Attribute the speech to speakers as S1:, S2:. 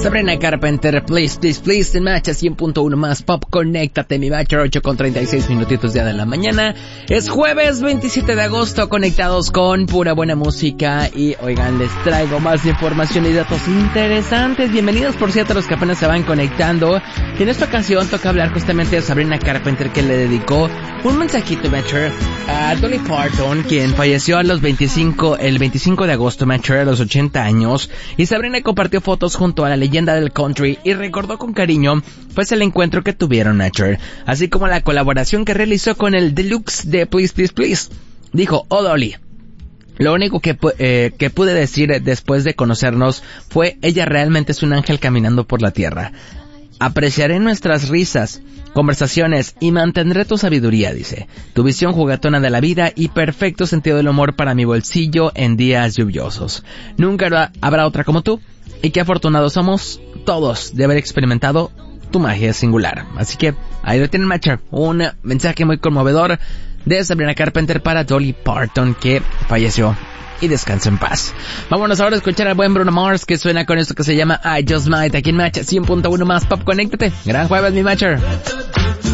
S1: Sabrina Carpenter, please, please, please, en Match 100.1 más pop, conéctate, mi Matcher, 8:36 minutitos ya de la mañana. Es jueves 27 de agosto, conectados con pura buena música y, oigan, les traigo más información y datos interesantes. Bienvenidos, por cierto, a los que apenas se van conectando. Y en esta ocasión toca hablar justamente de Sabrina Carpenter, que le dedicó un mensajito, Matcher, a Dolly Parton, quien falleció el 25 de agosto, Matcher, a los 80 años. Y Sabrina compartió fotos junto a la leyenda del country y recordó con cariño pues el encuentro que tuvieron, Matcher, así como la colaboración que realizó con el Deluxe de Please Please Please. Dijo: "Oh Dolly, lo único que pude decir después de conocernos fue: ella realmente es un ángel caminando por la tierra. Apreciaré nuestras risas, conversaciones y mantendré tu sabiduría", dice, "tu visión juguetona de la vida y perfecto sentido del humor para mi bolsillo en días lluviosos. Nunca habrá otra como tú, y qué afortunados somos todos de haber experimentado tu magia singular". Así que ahí lo tienen, Matcher, un mensaje muy conmovedor de Sabrina Carpenter para Dolly Parton, que falleció y descansa en paz. Vámonos ahora a escuchar al buen Bruno Mars, que suena con esto que se llama I Just Might, aquí en Match 100.1 más pop. Conéctate. Gran jueves, mi Matcher.